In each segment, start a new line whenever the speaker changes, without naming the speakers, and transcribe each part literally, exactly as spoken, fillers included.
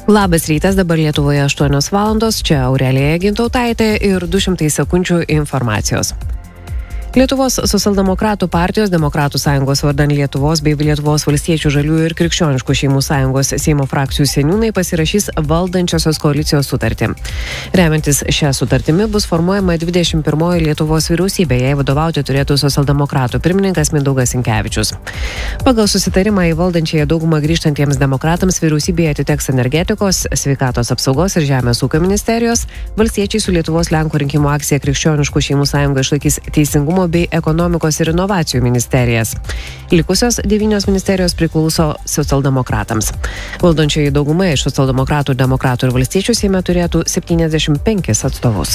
Labas rytas, dabar Lietuvoje aštuonios valandos, čia Aurelija Gintautaitė ir du šimtai sekundžių informacijos. Lietuvos socialdemokratų partijos, Demokratų sąjungos vardan Lietuvos bei Lietuvos valstiečių žaliųjų ir krikščioniškų šeimų sąjungos Seimo frakcijų seniūnai pasirašys valdančiosios koalicijos sutartį. Remiantis šią sutartimi bus formuojama dvidešimt pirmoji Lietuvos vyriausybė, jai vadovauti turėtų socialdemokratų pirmininkas Mindaugas Sinkevičius. Pagal susitarimą į valdančiąją daugumą grįžtantiems demokratams vyriausybėje atiteks energetikos, sveikatos apsaugos ir žemės ūkio ministerijos, valstiečiai su Lietuvos Lenkų rinkimų akcija krikščioniškų šeimų sąjunga išlaikys teisingumo bei ekonomikos ir inovacijų ministerijas. Likusios devynios ministerijos priklauso socialdemokratams. Valdančioji dauguma iš socialdemokratų, demokratų ir valstiečių Seime turėtų septyniasdešimt penkis atstovus.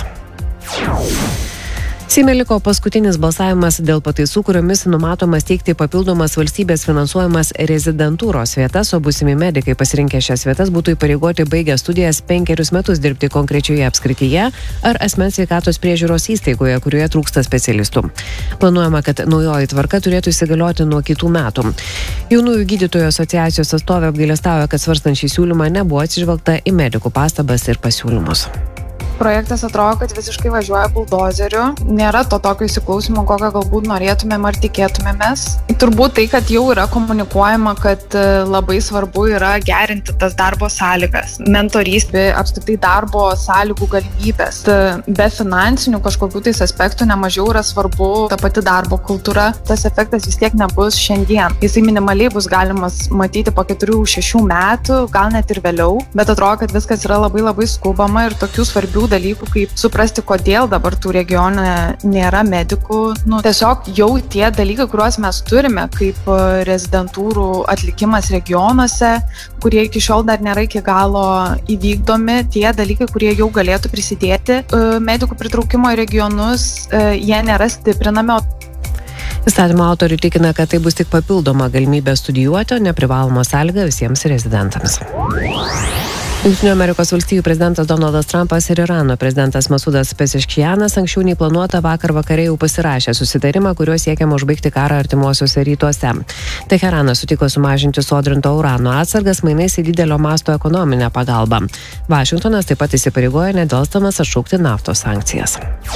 Seime liko paskutinis balsavimas dėl pataisų, kuriomis numatoma steigti papildomas valstybės finansuojamas rezidentūros vietas, o būsimi medikai pasirinkę šias vietas būtų įpareigoti baigę studijas penkerius metus dirbti konkrečioje apskrityje ar asmens sveikatos priežiūros įstaigoje, kurioje trūksta specialistų. Planuojama, kad naujoji tvarka turėtų įsigalioti nuo kitų metų. Jaunųjų gydytojų asociacijos atstovė apgailestauja, kad svarstant šį siūlymą nebuvo atsižvelgta į medikų pastabas ir pasiūlymus.
Projektas atrodo, kad visiškai važiuoja buldozeriu. Nėra to tokio įsiklausimo, kokio galbūt norėtumėm ar tikėtumėmės. Turbūt tai, kad jau yra komunikuojama, kad labai svarbu yra gerinti tas darbo sąlygas, mentorystė, apskritai darbo sąlygų galimybės. Be finansinių kažkokių tais aspektų nemažiau yra svarbu ta pati darbo kultūra. Tas efektas vis tiek nebus šiandien. Jisai minimaliai bus galimas matyti po keturių šešių metų, gal net ir vėliau, bet atrodo, kad viskas yra labai labai skubama ir tokių svarbių dalykų, kaip suprasti, kodėl dabar tų regione nėra medikų. Nu, tiesiog jau tie dalykai, kuriuos mes turime, kaip rezidentūrų atlikimas regionuose, kurie iki šiol dar nėra iki galo įvykdomi, tie dalykai, kurie jau galėtų prisidėti medikų pritraukimo į regionus, jie nėra stiprinami.
Įstatymo autoriai tikina, kad tai bus tik papildoma galimybė studijuoti, o neprivaloma sąlyga visiems rezidentams. Jungtinių Amerikos valstijų prezidentas Donaldas Trumpas ir Irano prezidentas Masudas Pezeškianas anksčiau nei planuota vakar vakare jau pasirašė susitarimą, kuriuo siekiama užbaigti karą artimuosiuose rytuose. Teheranas sutiko sumažinti sodrinto urano atsargas mainais į didelio masto ekonominę pagalbą. Vašingtonas taip pat įsipareigojo nedelsdamas atšaukti naftos sankcijas.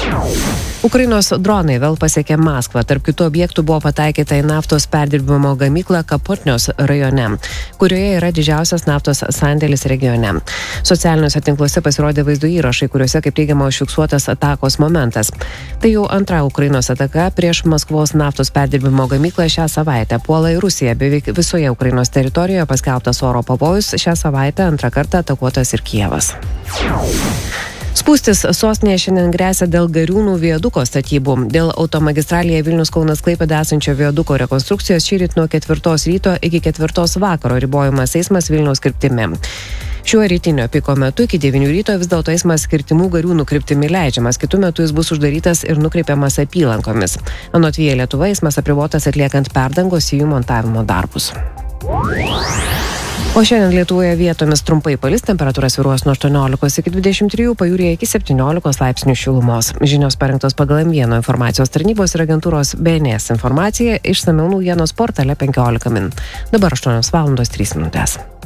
Ukrainos dronai vėl pasiekė Maskvą. Tarp kitų objektų buvo pataikyta į naftos perdirbimo gamyklą Kapotnios rajone, kurioje yra didžiausias naftos sandėlis regione. Socialiniuose tinkluose pasirodė vaizdo įrašai, kuriuose, kaip teigiama, užfiksuotas atakos momentas. Tai jau antra Ukrainos ataka prieš Maskvos naftos perdirbimo gamyklą šią savaitę. Puola į Rusiją. Beveik visoje Ukrainos teritorijoje paskelbtas oro pavojus. Šią savaitę antrą kartą atakuotas ir Kijevas. Spūstis sostinėje šiandien gresia dėl Gariūnų viaduko statybų. Dėl automagistralėje Vilnius-Kaunas-Klaipėda esančio viaduko rekonstrukcijos šįryt nuo ketvirtos ryto iki ketvirtos vakaro ribojamas eismas Vilniaus kryptimi. Šiuo rytinio piko metu iki devynių ryto vis dėlto eismas Kirtimų Gariūnų kryptimi leidžiamas, kitu metu jis bus uždarytas ir nukreipiamas apylankomis. Anot Via Lietuva eismas apribotas atliekant perdangos sijų montavimo darbus. O šiandien Lietuvoje vietomis trumpai palis, temperatūra svyruos nuo aštuoniolikos iki dvidešimt trijų, pajūryje iki septyniolikos laipsnių šilumos. Žinios parengtos pagal M vieno informacijos tarnybos ir agentūros B N S informacija, išsamiau naujienos portale penkiolika min. Dabar aštuonios valandos trys minutės.